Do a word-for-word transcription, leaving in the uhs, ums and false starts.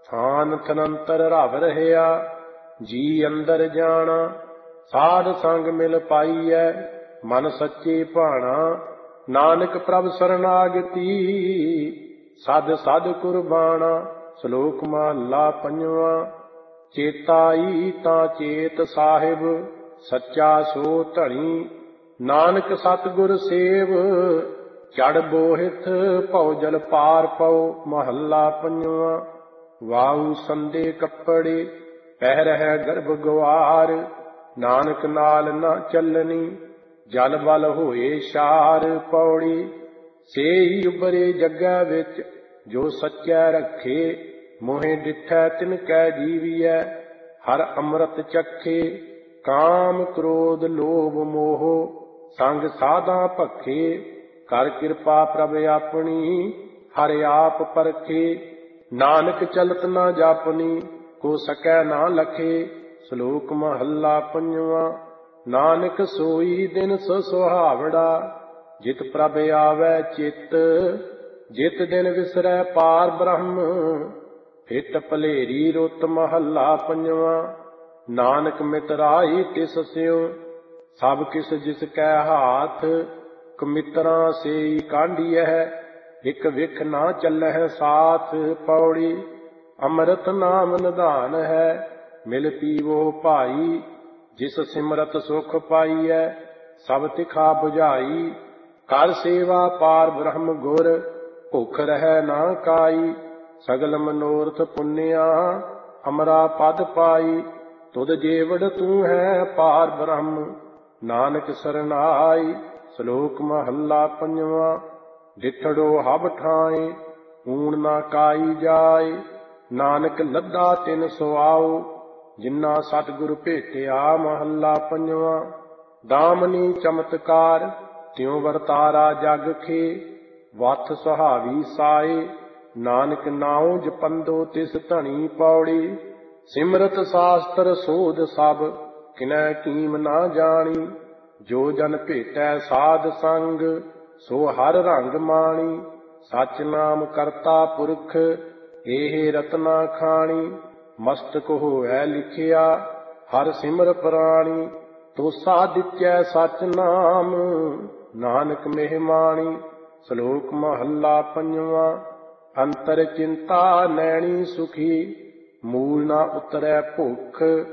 ਥਾਨ ਥਨੰਤਰ ਰਵ ਰਹਿਆ, ਜੀ ਅੰਦਰ ਜਾਣਾ। ਸਾਧ ਸੰਗ ਮਿਲ ਪਾਈਐ, ਮਨ ਸੱਚੇ ਭਾਣਾ। ਨਾਨਕ ਪ੍ਰਭ ਸਰਨਾਗਤੀ, ਸਦ ਸਦ ਕੁਰਬਾਣਾ। ਸ਼ਲੋਕ ਮਹਲਾ ਪੰਜਵਾਂ। ਚੇਤਾਈ ਤਾਂ ਚੇਤ ਸਾਹਿਬ, ਸੱਚਾ ਸੋ ਧਣੀ। ਨਾਨਕ ਸਤਿਗੁਰ ਸੇਵ, ਚੜ ਬੋਹਿਥ ਭਉ ਜਲ ਪਾਰ ਪਉ। ਮਹੱਲਾ ਪੰਜਵਾਂ। ਵਾਉ ਸੰਦੇ ਕੱਪੜੇ, ਪਹਿ ਰਹਿ ਗਰਭ ਗਵਾਰ। ਨਾਨਕ ਨਾਲ ਨਾ ਚੱਲਣੀ, ਜਲ ਬਲ ਹੋਏ ਸ਼ਾਰ। ਪੌੜੀ। ਸੇਈ ਉਬਰੇ ਜੱਗਾ ਵਿੱਚ, ਜੋ ਸੱਚੈ ਰੱਖੇ। ਮੋਹਿ ਡਿਠੈ ਤਿਨ ਕੈ ਜੀਵੀਐ, ਹਰ ਅੰਮ੍ਰਿਤ ਚਖੇ। ਕਾਮ ਕ੍ਰੋਧ ਲੋਭ ਮੋਹ, ਸੰਗ ਸਾਧਾਂ ਭਖੇ। ਕਰ ਕਿਰਪਾ ਪ੍ਰਭ ਆਪਣੀ, ਹਰਿ ਆਪ ਪਰਖੇ। ਨਾਨਕ ਚਲਤ ਨਾ ਜਾਪਨੀ, ਕੋ ਸਕੈ ਨਾ ਲਖੇ। ਸ਼ਲੋਕ ਮਹੱਲਾ ਪੰਜਵਾਂ। ਨਾਨਕ ਸੋਈ ਦਿਨ ਸੋ ਸੁਹਾਵੜਾ, ਜਿਤ ਪ੍ਰਭ ਆਵੈ ਚਿੱਤ। ਜਿਤ ਦਿਨ ਵਿਸਰੈ ਪਾਰ ਬ੍ਰਹਮ, ਫਿਟ ਭਲੇਰੀ ਰੁੱਤ। ਮਹੱਲਾ ਪੰਜਵਾਂ। ਨਾਨਕ ਮਿਤਰਾਈ ਤਿਸ ਸਿਉ, ਸਭ ਕਿਸ ਜਿਸ ਕੈ ਹਾਥ। ਕਮਿਤਰਾਂ ਸੇਈ ਕਾਂਢੀਐ, ਇਕ ਵਿਖ ਨਾ ਚੱਲਹਿ ਸਾਥ। ਪੌੜੀ। ਅੰਮ੍ਰਿਤ ਨਾਮ ਨਿਧਾਨ ਹੈ, ਮਿਲ ਪੀਵੋ ਭਾਈ। ਜਿਸ ਸਿਮਰਤ ਸੁਖ ਪਾਈਐ, ਸਭ ਤਿਖਾ ਬੁਝਾਈ। ਕਰ ਸੇਵਾ ਪਾਰ ਬ੍ਰਹਮ ਗੁਰ, ਭੁਖ ਰਹਿ ਨਾ ਕਾਈ। ਸਗਲ ਮਨੋਰਥ ਪੁੰਨਿਆ, ਅਮਰਾ ਪਦ ਪਾਈ। ਤੁਧ ਜੇਵੜ ਤੂੰ ਹੈ ਪਾਰ ਬ੍ਰਹਮ, ਨਾਨਕ ਸਰਨਾਈ। ਸ਼ਲੋਕ ਮਹੱਲਾ ਪੰਜਵਾਂ। ਡਿਠੜੋ ਹਬ ਠਾਏ, ਊਣ ਨਾ ਕਾਈ ਜਾਏ। ਨਾਨਕ ਲੱਦਾ ਤਿਨ ਸੁਆਉ, ਜਿਨਾ ਸਤਿਗੁਰ ਭੇਟਿਆ। ਮਹੱਲਾ ਪੰਜਵਾਂ। ਦਾਮਨੀ ਚਮਤਕਾਰ, ਤਿਉ ਵਰਤਾਰਾ ਜਗ ਖੇ। ਵਥ ਸੁਹਾਵੀ ਸਾਏ, ਨਾਨਕ ਨਾਉ ਜਪੰਦੋ ਤਿਸ ਧਣੀ। ਪੌੜੀ। ਸਿਮਰਤ ਸਾਸਤਰ ਸੋਧ ਸਭ, ਕਿਨੈ ਕੀਮ ਨਾ ਜਾਣੀ। ਜੋ ਜਨ ਭੇਟੈ ਸਾਧ ਸੰਗ, ਸੋ ਹਰ ਰੰਗ ਮਾਣੀ। ਸਚ ਨਾਮ ਕਰਤਾ ਪੁਰਖ, ਏਹ ਰਤਨਾ ਖਾਣੀ। ਮਸਤਕ ਹੋਵੈ ਲਿਖਿਆ, ਹਰ ਸਿਮਰ ਪ੍ਰਾਣੀ। ਤੋਸਾ ਦਿਚੈ ਸਚ ਨਾਮ, ਨਾਨਕ ਮਿਹਮਾਣੀ। ਸ਼ਲੋਕ ਮਹੱਲਾ ਪੰਜਵਾਂ। ਅੰਤਰ ਚਿੰਤਾ ਨੈਣੀ ਸੁਖੀ, ਮੂਲ ਨਾ ਉਤਰੈ ਭੁਖ।